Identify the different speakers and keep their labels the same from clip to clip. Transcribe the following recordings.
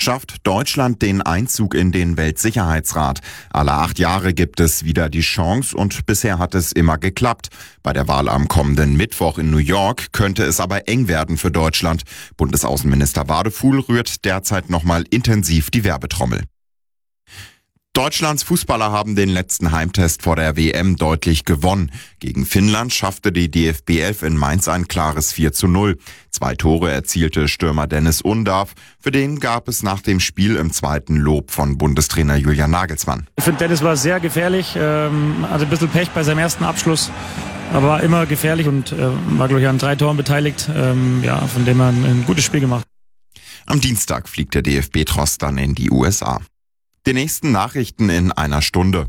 Speaker 1: schafft Deutschland den Einzug in den Weltsicherheitsrat. Alle 8 Jahre gibt es wieder die Chance und bisher hat es immer geklappt. Bei der Wahl am kommenden Mittwoch in New York könnte es aber eng werden für Deutschland. Bundesaußenminister Wadefuhl rührt derzeit nochmal intensiv die Werbetrommel. Deutschlands Fußballer haben den letzten Heimtest vor der WM deutlich gewonnen. Gegen Finnland schaffte die DFB 11 in Mainz ein klares 4:0. 2 Tore erzielte Stürmer Dennis Undav. Für den gab es nach dem Spiel im zweiten Lob von Bundestrainer Julian Nagelsmann.
Speaker 2: Ich finde, Dennis war sehr gefährlich, hatte ein bisschen Pech bei seinem ersten Abschluss, aber war immer gefährlich und war, glaube ich, an 3 Toren beteiligt. Von dem er ein gutes Spiel gemacht.
Speaker 1: Am Dienstag fliegt der DFB-Tross dann in die USA. Die nächsten Nachrichten in einer Stunde.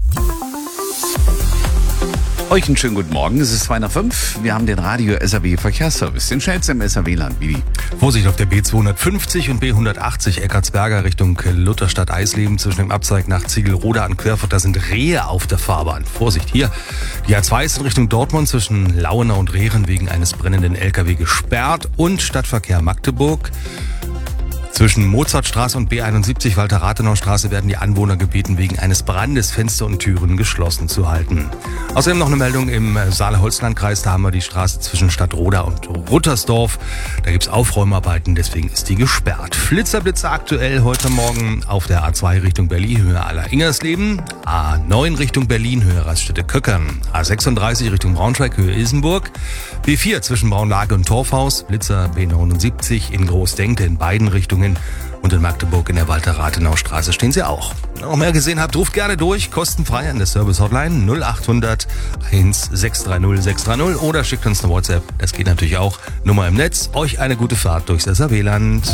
Speaker 3: Euch einen schönen guten Morgen, es ist 2:05. Wir haben den Radio-SAW-Verkehrsservice, den schnellsten im SAW-Land. Wie?
Speaker 4: Vorsicht auf der B250 und B180 Eckartsberger Richtung Lutherstadt-Eisleben zwischen dem Abzweig nach Ziegelroda an Querfurt. Da sind Rehe auf der Fahrbahn. Vorsicht hier. Die A2 ist in Richtung Dortmund zwischen Lauenau und Rehren wegen eines brennenden LKW gesperrt und Stadtverkehr Magdeburg. Zwischen Mozartstraße und B71 Walter-Rathenau-Straße werden die Anwohner gebeten, wegen eines Brandes Fenster und Türen geschlossen zu halten. Außerdem noch eine Meldung im Saale-Holzland-Kreis. Da haben wir die Straße zwischen Stadtroda und Ruttersdorf. Da gibt's Aufräumarbeiten, deswegen ist die gesperrt. Flitzer aktuell heute Morgen auf der A2 Richtung Berlin, Höhe Aller-Ingersleben. A9 Richtung Berlin, Höhe Raststätte-Köckern. A36 Richtung Braunschweig, Höhe Ilsenburg. B4 zwischen Braunlage und Torfhaus. Blitzer B79 in Großdenkte in beiden Richtungen. Und in Magdeburg in der Walter-Rathenau-Straße stehen sie auch. Wenn ihr noch mehr gesehen habt, ruft gerne durch, kostenfrei an der Service-Hotline 0800 1630 630 oder schickt uns eine WhatsApp. Das geht natürlich auch. Nummer im Netz. Euch eine gute Fahrt durchs SAW-Land.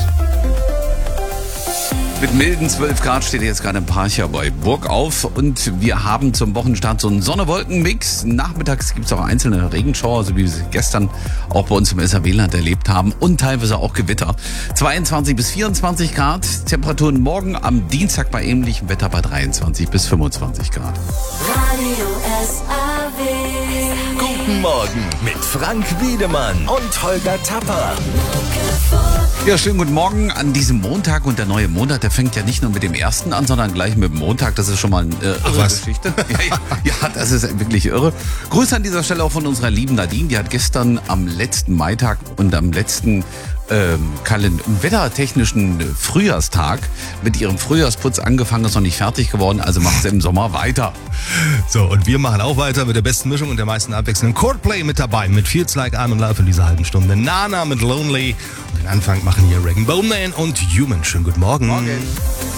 Speaker 3: Mit milden 12 Grad steht jetzt gerade ein Parcher bei Burgauf und wir haben zum Wochenstart so einen Sonne-Wolken-Mix. Nachmittags gibt es auch einzelne Regenschauer, so wie wir sie gestern auch bei uns im SAW-Land erlebt haben und teilweise auch Gewitter. 22 bis 24 Grad, Temperaturen morgen am Dienstag bei ähnlichem Wetter bei 23 bis 25 Grad.
Speaker 5: Radio SAW.
Speaker 6: Guten Morgen mit Frank Wiedemann und Holger Tapper.
Speaker 3: Ja, schönen guten Morgen an diesem Montag und der neue Monat, der fängt ja nicht nur mit dem 1. an, sondern gleich mit dem Montag. Das ist schon mal eine irre Geschichte. Ja, das ist wirklich irre. Grüße an dieser Stelle auch von unserer lieben Nadine, die hat gestern am letzten Maitag und am letzten wettertechnischen Frühjahrstag mit ihrem Frühjahrsputz angefangen, ist noch nicht fertig geworden, also macht sie im Sommer weiter.
Speaker 4: So, und wir machen auch weiter mit der besten Mischung und der meisten abwechselnden Coldplay mit dabei. Mit Feels Like I'm in Love in dieser halben Stunde. Nana mit Lonely. Und den Anfang machen hier Regan Bone Man und Human. Schönen guten Morgen.
Speaker 3: Morgen.